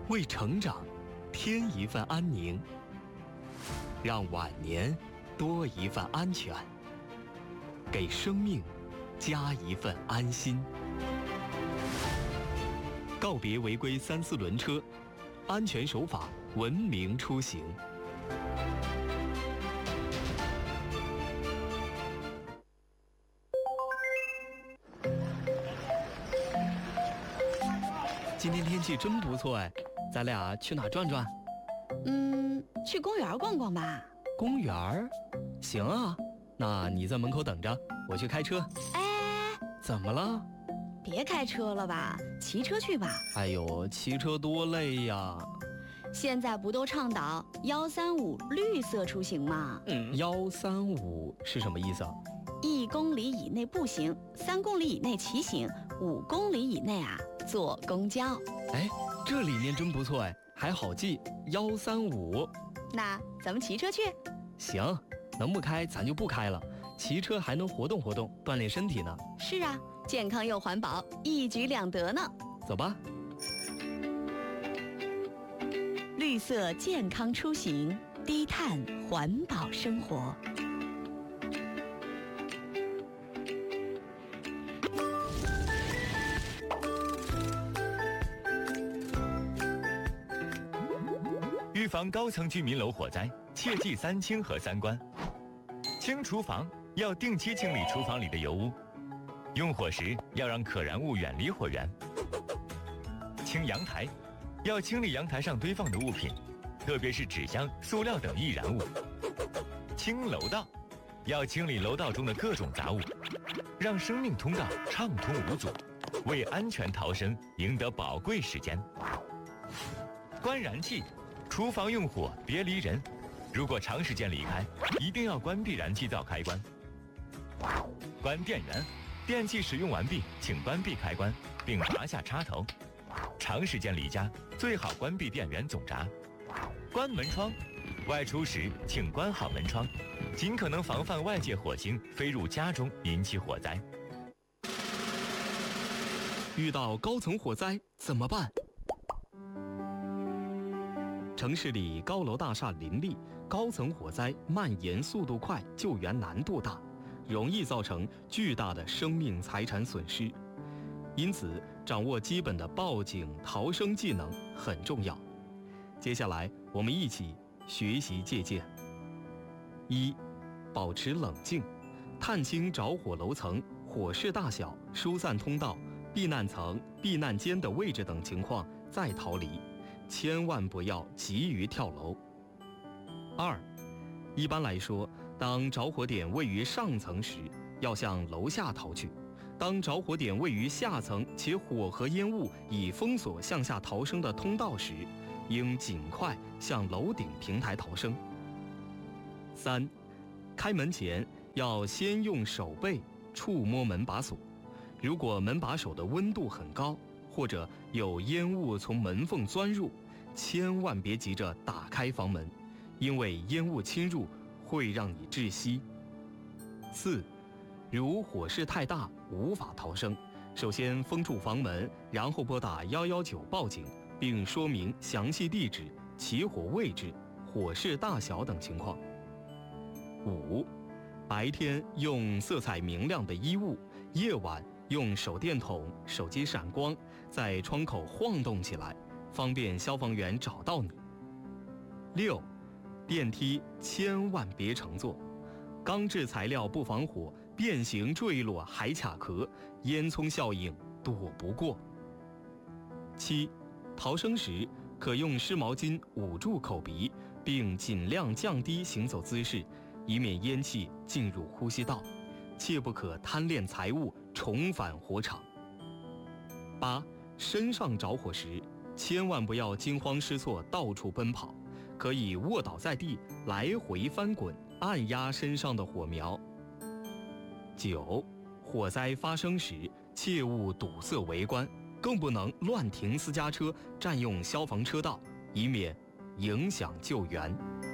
为成长添一份安宁，让晚年多一份安全，给生命加一份安心。告别违规3、4轮车，安全守法，文明出行。今天天气真不错哎，咱俩去哪转转？ 去公园逛逛吧。 公园？行啊，那你在门口等着，我去开车。 哎， 怎么了？ 别开车了吧，骑车去吧。 哎呦，骑车多累呀！ 现在不都倡导135绿色出行吗 ？135是什么意思啊 ？1公里以内步行，3公里以内骑行，5公里以内坐公交。 哎，这理念真不错哎，还好记135。 那咱们骑车去？ 行，能不开咱就不开了，骑车还能活动活动，锻炼身体呢。 是啊，健康又环保，一举两得呢。 走吧。 绿色健康出行，低碳环保生活。 预防高层居民楼火灾，切记3清和3关。清厨房要定期清理厨房里的油污，用火时要让可燃物远离火源。清阳台要清理阳台上堆放的物品，特别是纸箱、塑料等易燃物。清楼道要清理楼道中的各种杂物，让生命通道畅通无阻，为安全逃生赢得宝贵时间。关燃气，厨房用火别离人，如果长时间离开，一定要关闭燃气灶开关。关电源，电器使用完毕，请关闭开关并拔下插头。长时间离家，最好关闭电源总闸。关门窗，外出时请关好门窗，尽可能防范外界火星飞入家中引起火灾。 遇到高层火灾怎么办？城市里高楼大厦林立，高层火灾蔓延速度快，救援难度大，容易造成巨大的生命财产损失。因此，掌握基本的报警逃生技能很重要。接下来，我们一起学习借鉴。1. 保持冷静，探清着火楼层、火势大小、疏散通道、避难层、避难间的位置等情况，再逃离，千万不要急于跳楼。2. 一般来说，当着火点位于上层时，要向楼下逃去；当着火点位于下层且火和烟雾已封锁向下逃生的通道时，应尽快向楼顶平台逃生。3. 开门前要先用手背触摸门把手，如果门把手的温度很高，或者有烟雾从门缝钻入，千万别急着打开房门，因为烟雾侵入会让你窒息。4. 如火势太大无法逃生，首先封住房门，然后拨打119报警，并说明详细地址、起火位置、火势大小等情况。5. 白天用色彩明亮的衣物，夜晚用手电筒、手机闪光在窗口晃动起来，方便消防员找到你。6. 电梯千万别乘坐，钢制材料不防火，变形坠落还卡壳，烟囱效应躲不过。7. 逃生时可用湿毛巾捂住口鼻，并尽量降低行走姿势，以免烟气进入呼吸道，切不可贪恋财物重返火场。8. 身上着火时，千万不要惊慌失措到处奔跑，可以卧倒在地，来回翻滚，按压身上的火苗。9. 火灾发生时，切勿堵塞围观，更不能乱停私家车，占用消防车道，以免影响救援。